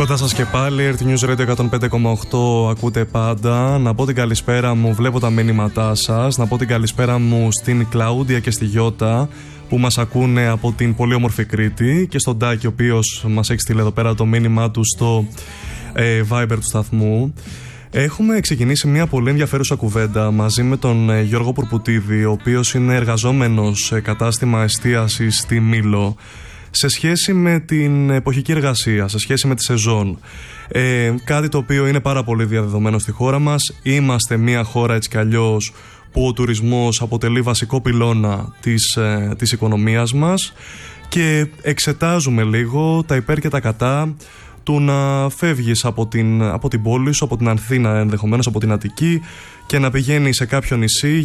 Κοντά σας και πάλι, Earth News Radio 105,8 ακούτε πάντα. Να πω την καλησπέρα μου, βλέπω τα μήνυματά σας. Να πω την καλησπέρα μου στην Κλαούντια και στη Γιώτα που μας ακούνε από την πολύ όμορφη Κρήτη, και στον Τάκη, ο οποίος μας έχει στείλει εδώ πέρα το μήνυμά του στο Viber του σταθμού. Έχουμε ξεκινήσει μια πολύ ενδιαφέρουσα κουβέντα μαζί με τον Γιώργο Πουρπουτίδη, ο οποίος είναι εργαζόμενος σε κατάστημα εστίασης στη Μήλο, σε σχέση με την εποχική εργασία, σε σχέση με τη σεζόν. Κάτι το οποίο είναι πάρα πολύ διαδεδομένο στη χώρα μας. Είμαστε μια χώρα έτσι κι αλλιώς που ο τουρισμός αποτελεί βασικό πυλώνα της οικονομίας μας, και εξετάζουμε λίγο τα υπέρ και τα κατά του να φεύγεις από την πόλη σου, από την Αθήνα ενδεχομένως, από την Αττική, και να πηγαίνεις σε κάποιο νησί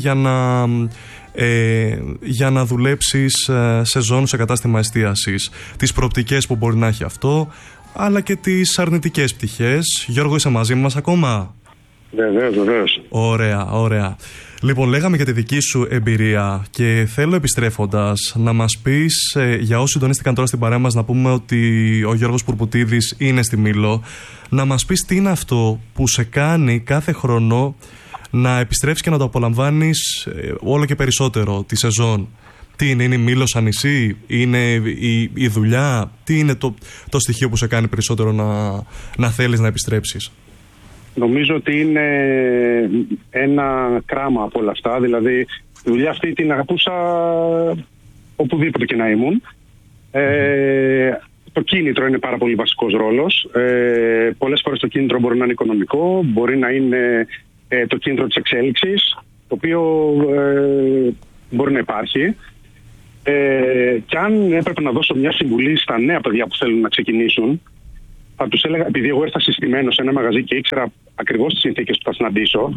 για να δουλέψεις σεζόν σε κατάστημα εστίασης. Τις προοπτικές που μπορεί να έχει αυτό, αλλά και τις αρνητικές πτυχές. Γιώργο, είσαι μαζί μας ακόμα? Βεβαίως. Ωραία. Λοιπόν, λέγαμε για τη δική σου εμπειρία και θέλω, επιστρέφοντας, να μας πεις, για όσοι συντονίστηκαν τώρα στην παρέα μας, να πούμε ότι ο Γιώργος Πουρπουτίδης είναι στη Μήλο, να μας πεις τι είναι αυτό που σε κάνει κάθε χρόνο να επιστρέψεις και να το απολαμβάνεις όλο και περισσότερο τη σεζόν. Τι είναι η Μήλο σαν νησί, είναι η δουλειά, τι είναι το στοιχείο που σε κάνει περισσότερο να θέλεις να επιστρέψεις? Νομίζω ότι είναι ένα κράμα από όλα αυτά. Δηλαδή, η δουλειά αυτή την αγαπούσα οπουδήποτε και να ήμουν. Το κίνητρο είναι πάρα πολύ βασικός ρόλος. Πολλές φορές το κίνητρο μπορεί να είναι οικονομικό, μπορεί να είναι το κίνητρο της εξέλιξης, το οποίο μπορεί να υπάρχει. Και αν έπρεπε να δώσω μια συμβουλή στα νέα παιδιά που θέλουν να ξεκινήσουν, θα τους έλεγα, επειδή εγώ ήρθα συστημένος σε ένα μαγαζί και ήξερα ακριβώς τις συνθήκες που θα συναντήσω,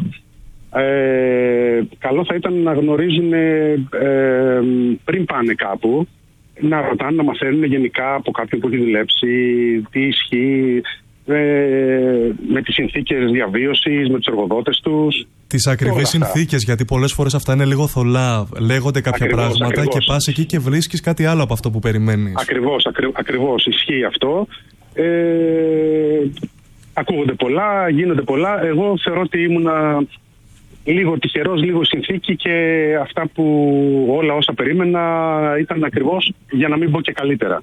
καλό θα ήταν να γνωρίζουν πριν πάνε κάπου, να ρωτάνε, να μαθαίνουν γενικά από κάποιον που έχει δουλέψει, τι ισχύει με τις συνθήκες διαβίωσης, με τους εργοδότες τους. Τις ακριβείς συνθήκες, γιατί πολλές φορές αυτά είναι λίγο θολά. Λέγονται κάποια πράγματα και πας εκεί και βρίσκεις κάτι άλλο από αυτό που περιμένεις. Ακριβώς, ισχύει αυτό. Ακούγονται πολλά, γίνονται πολλά. Εγώ θεωρώ ότι ήμουνα λίγο τυχερός, λίγο συνθήκη, και αυτά που όλα όσα περίμενα ήταν ακριβώς, για να μην πω και καλύτερα.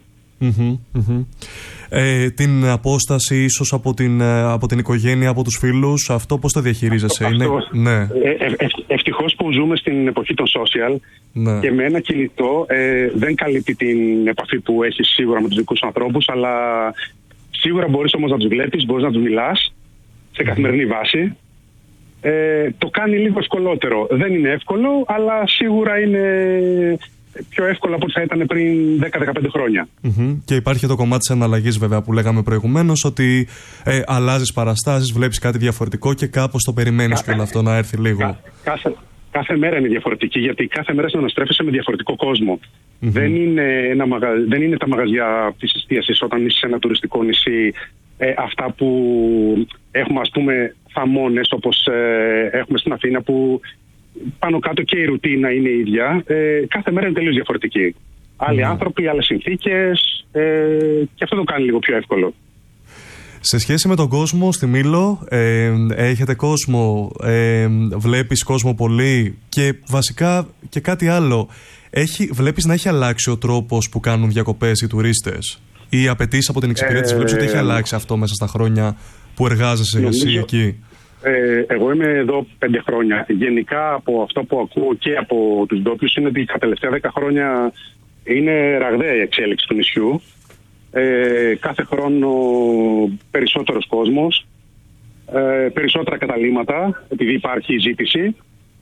Την απόσταση ίσως από την οικογένεια, από τους φίλους, αυτό πώς το διαχειρίζεσαι? Ναι. Ευτυχώς που ζούμε στην εποχή των social, ναι, και με ένα κινητό δεν καλύπτει την επαφή που έχεις σίγουρα με τους δικούς σου ανθρώπους, αλλά σίγουρα μπορείς όμως να τους βλέπεις, μπορείς να τους μιλάς σε καθημερινή βάση. Το κάνει λίγο ευκολότερο. Δεν είναι εύκολο, αλλά σίγουρα είναι πιο εύκολο από ό,τι θα ήταν πριν 10-15 χρόνια. Και υπάρχει το κομμάτι της αναλλαγής, βέβαια, που λέγαμε προηγουμένως, ότι αλλάζεις παραστάσεις, βλέπεις κάτι διαφορετικό και κάπως το περιμένεις και όλο αυτό να έρθει λίγο. Κάθε μέρα είναι διαφορετική, γιατί κάθε μέρα συναναστρέφεσαι με διαφορετικό κόσμο. Δεν είναι τα μαγαζιά της εστίασης όταν είσαι σε ένα τουριστικό νησί, αυτά που έχουμε, ας πούμε, θαμώνες όπως έχουμε στην Αθήνα, που πάνω κάτω και η ρουτίνα είναι η ίδια. Κάθε μέρα είναι τελείως διαφορετική. Άλλοι άνθρωποι, άλλες συνθήκες, και αυτό το κάνει λίγο πιο εύκολο. Σε σχέση με τον κόσμο στη Μήλο, έχετε κόσμο, βλέπεις κόσμο πολύ, και βασικά και κάτι άλλο, βλέπεις να έχει αλλάξει ο τρόπος που κάνουν διακοπές οι τουρίστες? Οι απαιτήσεις από την εξυπηρέτηση, βλέπεις ότι έχει αλλάξει αυτό μέσα στα χρόνια που εργάζεσαι εσύ εκεί? Εγώ είμαι εδώ 5 χρόνια. Γενικά, από αυτό που ακούω και από τους ντόπιους, είναι ότι τα τελευταία 10 χρόνια είναι ραγδαία η εξέλιξη του νησιού. Κάθε χρόνο περισσότερος κόσμος, περισσότερα καταλύματα, επειδή υπάρχει ζήτηση.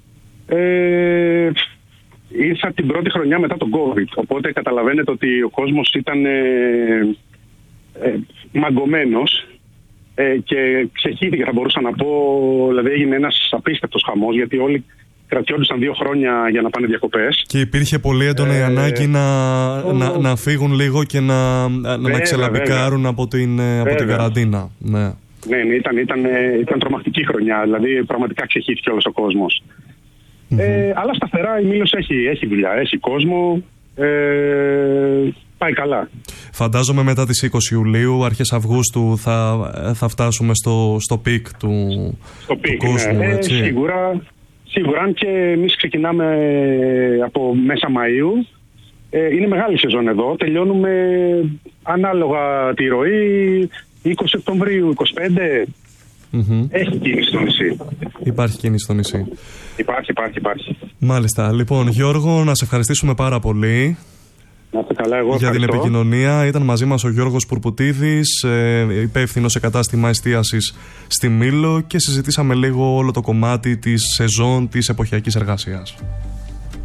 Ήρθα την πρώτη χρονιά μετά τον COVID, οπότε καταλαβαίνετε ότι ο κόσμος ήταν μαγκωμένος, και ξεχύθηκε, θα μπορούσα να πω. Δηλαδή έγινε ένας απίστευτος χαμός, γιατί όλοι κρατιόντουσαν 2 χρόνια για να πάνε διακοπές. Και υπήρχε πολύ έντονη ανάγκη να φύγουν λίγο και να ξελαμπικάρουν από την καραντίνα. Ναι, ήταν τρομακτική χρονιά. Δηλαδή πραγματικά ξεχύθηκε όλος ο κόσμος. Αλλά σταθερά η Μήλος έχει δουλειά, έχει κόσμο. πάει καλά. Φαντάζομαι μετά τις 20 Ιουλίου, αρχές Αυγούστου θα φτάσουμε στο πικ του κόσμου, ναι. έτσι. Σίγουρα, αν και εμείς ξεκινάμε από μέσα Μαΐου, είναι μεγάλη σεζόν εδώ, τελειώνουμε ανάλογα τη ροή 20 Οκτωβρίου, 25. Έχει κίνηση στο νησί. Υπάρχει κίνηση στο νησί. Υπάρχει. Μάλιστα. Λοιπόν, Γιώργο, να σε ευχαριστήσουμε πάρα πολύ. Να είστε καλά, εγώ για την επικοινωνία. Ήταν μαζί μας ο Γιώργος Πουρπουτίδης, υπεύθυνος σε κατάστημα εστίασης στη Μήλο, και συζητήσαμε λίγο όλο το κομμάτι της σεζόν της εποχιακής εργασίας.